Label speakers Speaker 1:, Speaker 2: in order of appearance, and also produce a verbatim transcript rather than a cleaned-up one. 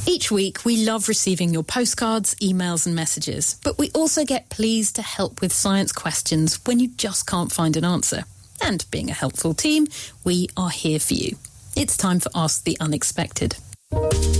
Speaker 1: Each week, we love receiving your postcards, emails and messages, but we also get pleased to help with science questions when you just can't find an answer. And being a helpful team, we are here for you. It's time for Ask the Unexpected.